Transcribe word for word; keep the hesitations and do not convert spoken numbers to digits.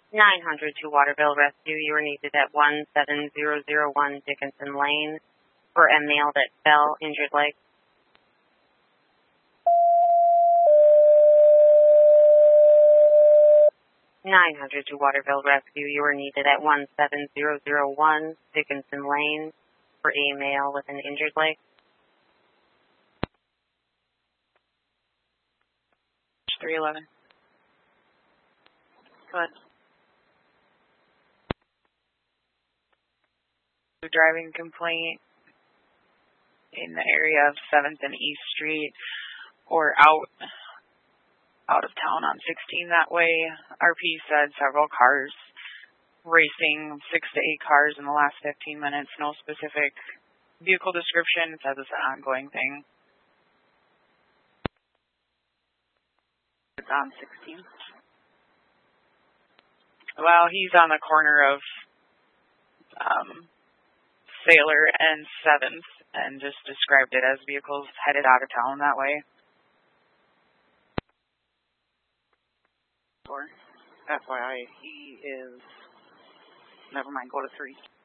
nine hundred to Waterville Rescue. You were needed at one seven zero zero one Dickinson Lane for a male that fell, injured leg. nine hundred to Waterville Rescue. You were needed at one seven zero zero one Dickinson Lane for a male with an injured leg. three eleven. Go ahead. Driving complaint in the area of seventh and East Street or out out of town on sixteen that way. R P said several cars racing, six to eight cars in the last fifteen minutes. No specific vehicle description. It says it's an ongoing thing. It's on sixteen. Well, he's on the corner of um, Sailor and seventh and just described it as vehicles headed out of town that way. F Y I, he is, never mind, go to three.